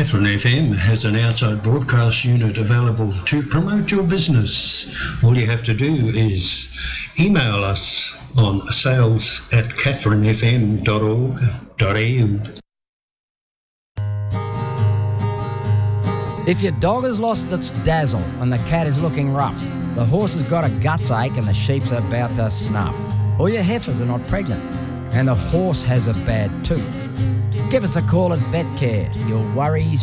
Catherine FM has an outside broadcast unit available to promote your business. All you have to do is email us on sales@catherinefm.org.au. If your dog has lost its dazzle and the cat is looking rough, the horse has got a guts ache and the sheep's about to snuff, or your heifers are not pregnant and the horse has a bad tooth, give us a call at VetCare. Your worries